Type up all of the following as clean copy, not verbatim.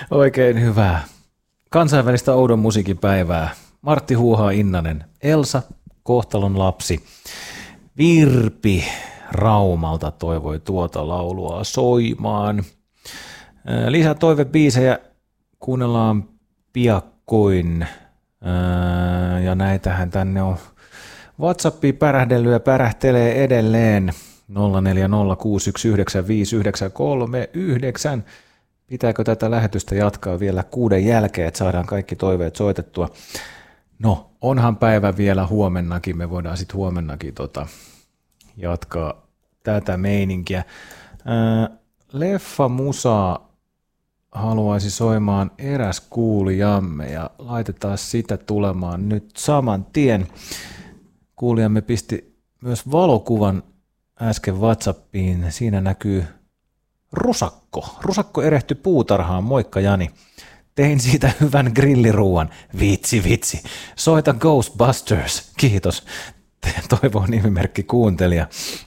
Oikein hyvää kansainvälistä oudon musiikin päivää. Martti Huuhaa Innanen, Elsa, kohtalon lapsi, Virpi Raumalta toivoi tuota laulua soimaan. Lisää toivebiisejä kuunnellaan piakkoin. Ja näitähän tänne on WhatsAppiin pärähdellyt ja pärähtelee edelleen 0406195939. Pitääkö tätä lähetystä jatkaa vielä 6 jälkeen, että saadaan kaikki toiveet soitettua? No, onhan päivä vielä huomennakin. Me voidaan sitten huomennakin jatkaa tätä meininkiä. Leffa Musaa haluaisi soimaan eräs kuulijamme ja laitetaan sitä tulemaan nyt saman tien. Kuulijamme pisti myös valokuvan äsken WhatsAppiin. Siinä näkyy rusakko. Rusakko erehtyi puutarhaan. Moikka Jani. Tein siitä hyvän grilliruuan. Vitsi. Soita Ghostbusters. Kiitos. Toivoo nimimerkki kuuntelija.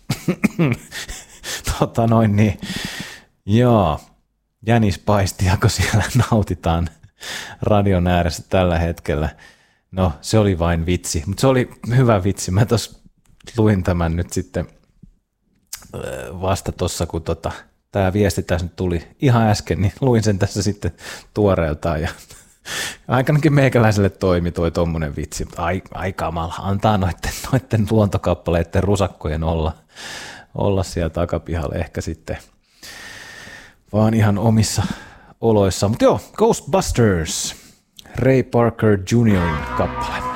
Niin. Joo. Jänispaistiako siellä nautitaan radion ääressä tällä hetkellä? No, se oli vain vitsi, mutta se oli hyvä vitsi. Mä tuossa luin tämän nyt sitten vasta tuossa, kun tämä viesti tässä nyt tuli ihan äsken, niin luin sen tässä sitten tuoreeltaan ja aikanakin meikäläiselle toimi toi tommonen vitsi, mutta ai kamala, antaa noitten luontokappaleiden rusakkojen olla siellä takapihalla ehkä sitten vaan ihan omissa oloissa. Mutta joo, Ghostbusters, Ray Parker Jr.'in kappale.